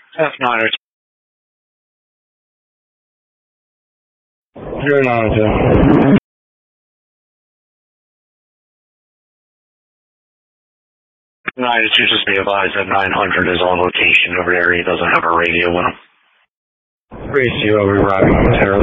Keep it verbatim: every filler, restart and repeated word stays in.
F nine or Zero nine two. nine two, just be advised that nine hundred is on location over there. He doesn't have a radio with him. Three zero, we're riding momentarily.